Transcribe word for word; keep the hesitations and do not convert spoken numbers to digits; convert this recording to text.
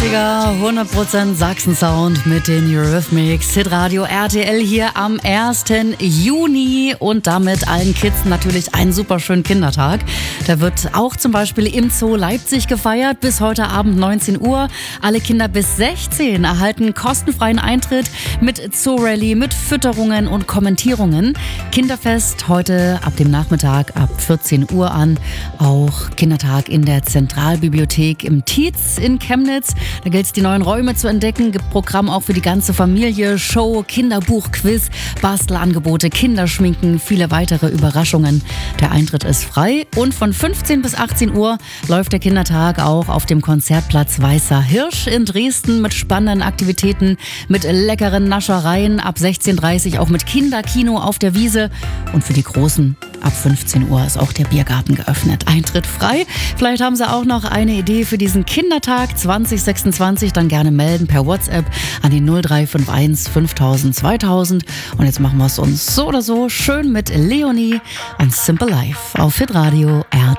neunziger, hundert Prozent Sachsen-Sound mit den Eurythmics. Hitradio R T L hier am ersten Juni und damit allen Kids natürlich einen super schönen Kindertag. Der wird auch zum Beispiel im Zoo Leipzig gefeiert bis heute Abend neunzehn Uhr. Alle Kinder bis sechzehn erhalten kostenfreien Eintritt mit Zoo-Rallye, mit Fütterungen und Kommentierungen. Kinderfest heute ab dem Nachmittag ab vierzehn Uhr an. Auch Kindertag in der Zentralbibliothek im Tietz in Chemnitz. Da gilt es, die neuen Räume zu entdecken. Gibt Programm auch für die ganze Familie. Show, Kinderbuch, Quiz, Bastelangebote, Kinderschminken, viele weitere Überraschungen. Der Eintritt ist frei und von fünfzehn bis achtzehn Uhr läuft der Kindertag auch auf dem Konzertplatz Weißer Hirsch in Dresden mit spannenden Aktivitäten, mit leckeren Naschereien. Ab sechzehn Uhr dreißig auch mit Kinderkino auf der Wiese. Und für die Großen ab fünfzehn Uhr ist auch der Biergarten geöffnet. Eintritt frei. Vielleicht haben Sie auch noch eine Idee für diesen Kindertag zwanzig sechsundzwanzig. Dann gerne melden per WhatsApp an die null drei fünf eins fünftausend zweitausend. Und jetzt machen wir es uns so oder so schön mit Leonie und Simple Life auf Hitradio R T L.